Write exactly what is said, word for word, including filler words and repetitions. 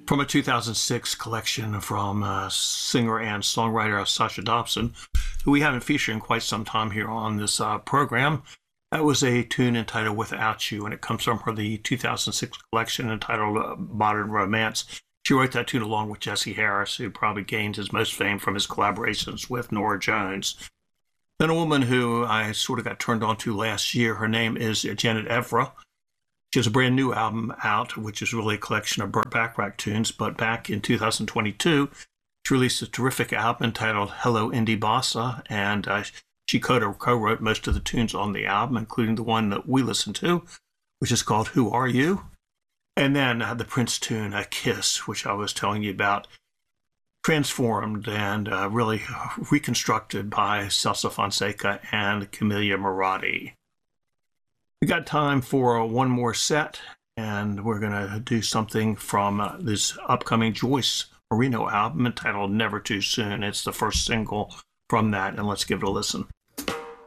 From a two thousand six collection from uh, singer and songwriter Sasha Dobson, who we haven't featured in quite some time here on this uh, program. That was a tune entitled Without You, and it comes from her the two thousand six collection entitled uh, Modern Romance. She wrote that tune along with Jesse Harris, who probably gained his most fame from his collaborations with Norah Jones. Then a woman who I sort of got turned on to last year, her name is Janet Evra. She has a brand new album out, which is really a collection of Burt Bacharach tunes, but back in two thousand twenty-two, she released a terrific album entitled Hello Indie Bossa, and uh, she co-wrote most of the tunes on the album, including the one that we listened to, which is called Who Are You? And then uh, the Prince tune, A Kiss, which I was telling you about, transformed and uh, really reconstructed by Salsa Fonseca and Camelia Morati. We got time for one more set, and we're going to do something from uh, this upcoming Joyce Marino album entitled Never Too Soon. It's the first single from that, and let's give it a listen.